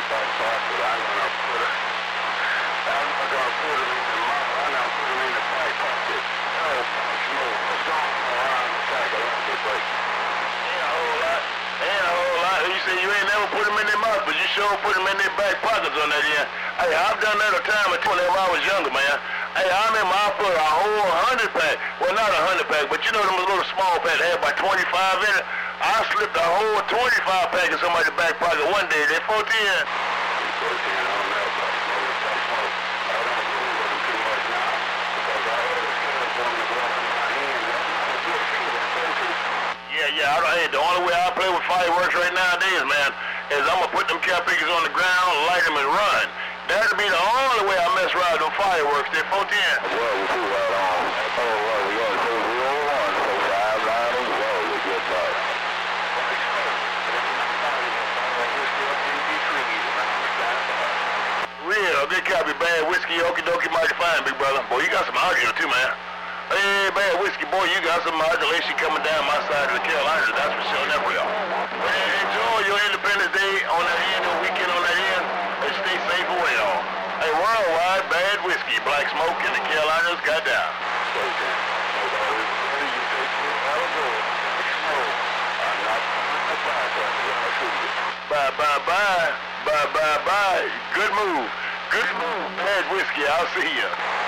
back pocket. I'm gonna put it. I'm not gonna put it in the mouth. I'm gonna put it in the back pocket. Oh, smoke. It's going around the back of the break. Ain't a whole lot. Ain't a whole lot. You say you ain't never put them in their mouth, but you sure put them in their back pockets on that end. Hey, I've done that a time or two when I was younger, man. Hey, I remember I put a whole 100-pack. Well, not a 100-pack, but you know them little small packs that had about 25 in it. I slipped a whole 25-pack in somebody's back pocket one day. They 14. I don't know, but smoke. I don't agree with them too much now because I heard the kids on the ground in my hand. That's a good feeling. Yeah. Hey, the only way I play with fireworks right nowadays, man, is I'm gonna put them cap pickers on the ground, light them, and run. That'll be the only way I mess around with them fireworks. They're 14. Well, we do right on. Oh, well, we got to say 0-1, so 5 line as well. We get that. Real, they copy bad whiskey, okie dokie, mighty fine, big brother. Boy, you got some argument too, man. Hey, bad whiskey, boy, you got some modulation coming down my side of the Carolinas, that's for sure, that's real. Hey, enjoy your Independence Day on that end, or weekend on that end, and stay safe and well. Hey, worldwide, bad whiskey, black smoke in the Carolinas, got down. Bye. Good move. Bad whiskey, I'll see ya.